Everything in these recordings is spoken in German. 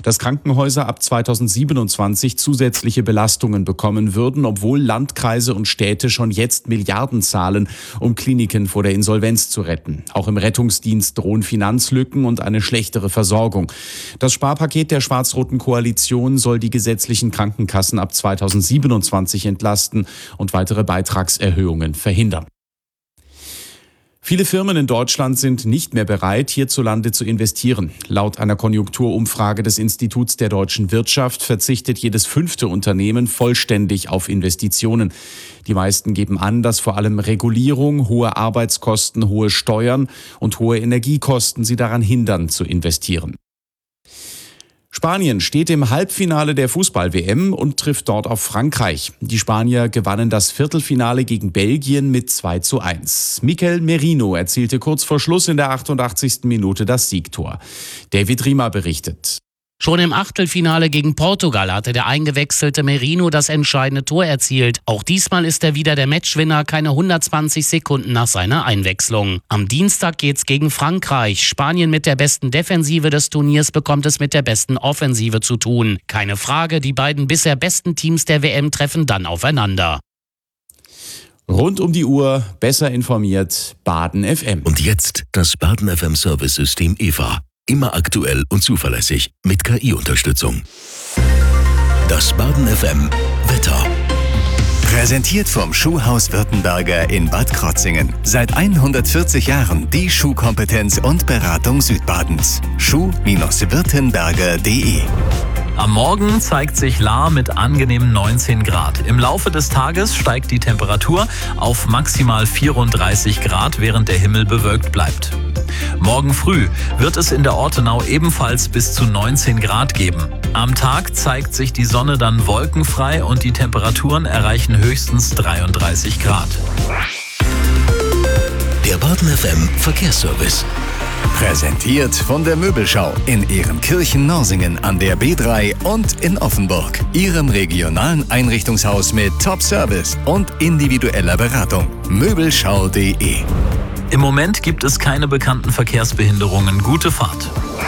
dass Krankenhäuser ab 2027 zusätzliche Belastungen bekommen würden, obwohl Landkreise und Städte schon jetzt Milliarden zahlen, um Kliniken vor der Insolvenz zu retten. Auch im Rettungsdienst drohen Finanzlücken und eine schlechtere Versorgung. Das Sparpaket der schwarz-roten Koalition soll die gesetzlichen Krankenkassen ab 2027 entlasten und weitere Beitragserhöhungen verhindern. Viele Firmen in Deutschland sind nicht mehr bereit, hierzulande zu investieren. Laut einer Konjunkturumfrage des Instituts der deutschen Wirtschaft verzichtet jedes 5. Unternehmen vollständig auf Investitionen. Die meisten geben an, dass vor allem Regulierung, hohe Arbeitskosten, hohe Steuern und hohe Energiekosten sie daran hindern, zu investieren. Spanien steht im Halbfinale der Fußball-WM und trifft dort auf Frankreich. Die Spanier gewannen das Viertelfinale gegen Belgien mit 2:1. Mikel Merino erzielte kurz vor Schluss in der 88. Minute das Siegtor. David Riemer berichtet. Schon im Achtelfinale gegen Portugal hatte der eingewechselte Merino das entscheidende Tor erzielt. Auch diesmal ist er wieder der Matchwinner, keine 120 Sekunden nach seiner Einwechslung. Am Dienstag geht's gegen Frankreich. Spanien mit der besten Defensive des Turniers bekommt es mit der besten Offensive zu tun. Keine Frage, die beiden bisher besten Teams der WM treffen dann aufeinander. Rund um die Uhr, besser informiert, Baden FM. Und jetzt das Baden FM Service-System EVA. Immer aktuell und zuverlässig mit KI-Unterstützung. Das Baden FM Wetter. Präsentiert vom Schuhhaus Württemberger in Bad Krotzingen. Seit 140 Jahren die Schuhkompetenz und Beratung Südbadens. Schuh-württemberger.de. Am Morgen zeigt sich Lahr mit angenehmen 19 Grad. Im Laufe des Tages steigt die Temperatur auf maximal 34 Grad, während der Himmel bewölkt bleibt. Morgen früh wird es in der Ortenau ebenfalls bis zu 19 Grad geben. Am Tag zeigt sich die Sonne dann wolkenfrei und die Temperaturen erreichen höchstens 33 Grad. Der Baden FM Verkehrsservice. Präsentiert von der Möbelschau in Ehrenkirchen-Norsingen an der B3 und in Offenburg. Ihrem regionalen Einrichtungshaus mit Top-Service und individueller Beratung. Möbelschau.de. Im Moment gibt es keine bekannten Verkehrsbehinderungen. Gute Fahrt.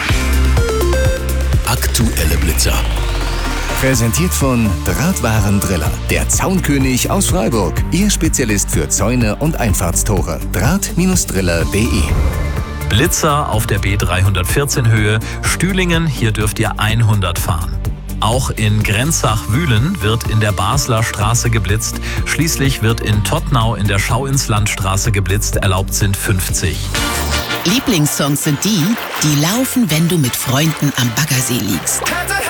Aktuelle Blitzer. Präsentiert von Drahtwarendriller, der Zaunkönig aus Freiburg. Ihr Spezialist für Zäune und Einfahrtstore. Draht-driller.de. Blitzer auf der B314 Höhe, Stühlingen, hier dürft ihr 100 fahren. Auch in Grenzach-Wühlen wird in der Basler Straße geblitzt. Schließlich wird in Tottnau in der Schau-ins-Land-Straße geblitzt. Erlaubt sind 50. Lieblingssongs sind die, die laufen, wenn du mit Freunden am Baggersee liegst.